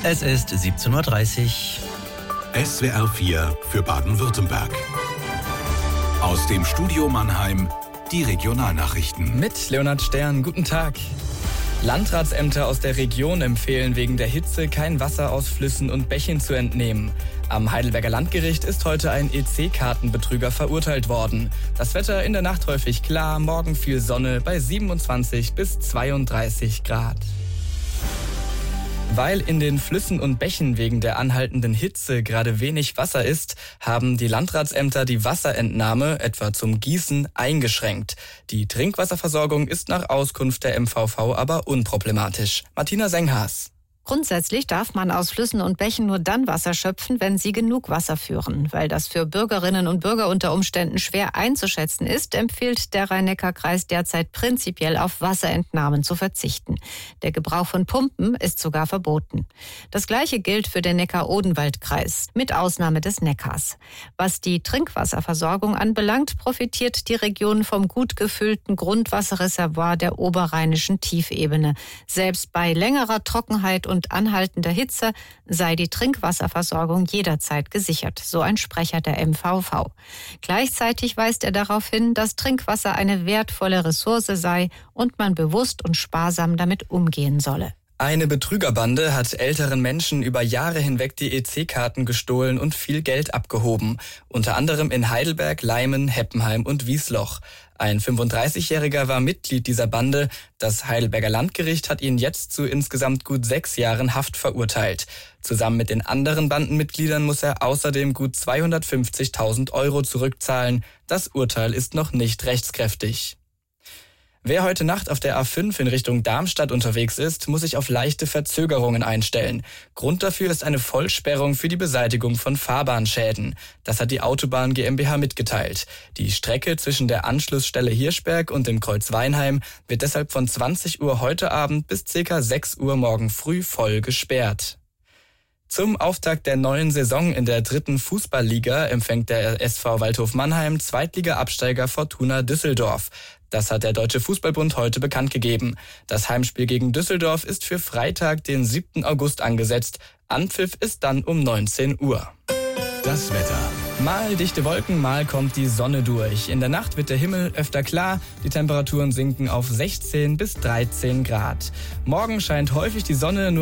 Es ist 17:30 Uhr. SWR 4 für Baden-Württemberg. Aus dem Studio Mannheim die Regionalnachrichten. Mit Leonhard Stern, guten Tag. Landratsämter aus der Region empfehlen wegen der Hitze, kein Wasser aus Flüssen und Bächen zu entnehmen. Am Heidelberger Landgericht ist heute ein EC-Kartenbetrüger verurteilt worden. Das Wetter in der Nacht häufig klar, morgen viel Sonne bei 27 bis 32 Grad. Weil in den Flüssen und Bächen wegen der anhaltenden Hitze gerade wenig Wasser ist, haben die Landratsämter die Wasserentnahme, etwa zum Gießen, eingeschränkt. Die Trinkwasserversorgung ist nach Auskunft der MVV aber unproblematisch. Martina Senghaas. Grundsätzlich darf man aus Flüssen und Bächen nur dann Wasser schöpfen, wenn sie genug Wasser führen. Weil das für Bürgerinnen und Bürger unter Umständen schwer einzuschätzen ist, empfiehlt der Rhein-Neckar-Kreis derzeit prinzipiell auf Wasserentnahmen zu verzichten. Der Gebrauch von Pumpen ist sogar verboten. Das Gleiche gilt für den Neckar-Odenwald-Kreis, mit Ausnahme des Neckars. Was die Trinkwasserversorgung anbelangt, profitiert die Region vom gut gefüllten Grundwasserreservoir der oberrheinischen Tiefebene. Selbst bei längerer Trockenheit und anhaltender Hitze sei die Trinkwasserversorgung jederzeit gesichert, so ein Sprecher der MVV. Gleichzeitig weist er darauf hin, dass Trinkwasser eine wertvolle Ressource sei und man bewusst und sparsam damit umgehen solle. Eine Betrügerbande hat älteren Menschen über Jahre hinweg die EC-Karten gestohlen und viel Geld abgehoben. Unter anderem in Heidelberg, Leimen, Heppenheim und Wiesloch. Ein 35-Jähriger war Mitglied dieser Bande. Das Heidelberger Landgericht hat ihn jetzt zu insgesamt gut 6 Jahren Haft verurteilt. Zusammen mit den anderen Bandenmitgliedern muss er außerdem gut 250.000 € zurückzahlen. Das Urteil ist noch nicht rechtskräftig. Wer heute Nacht auf der A5 in Richtung Darmstadt unterwegs ist, muss sich auf leichte Verzögerungen einstellen. Grund dafür ist eine Vollsperrung für die Beseitigung von Fahrbahnschäden. Das hat die Autobahn GmbH mitgeteilt. Die Strecke zwischen der Anschlussstelle Hirschberg und dem Kreuz Weinheim wird deshalb von 20 Uhr heute Abend bis ca. 6 Uhr morgen früh voll gesperrt. Zum Auftakt der neuen Saison in der 3. Fußballliga empfängt der SV Waldhof Mannheim Zweitliga-Absteiger Fortuna Düsseldorf. Das hat der Deutsche Fußballbund heute bekannt gegeben. Das Heimspiel gegen Düsseldorf ist für Freitag, den 7. August angesetzt. Anpfiff ist dann um 19 Uhr. Das Wetter. Mal dichte Wolken, mal kommt die Sonne durch. In der Nacht wird der Himmel öfter klar. Die Temperaturen sinken auf 16 bis 13 Grad. Morgen scheint häufig die Sonne, nur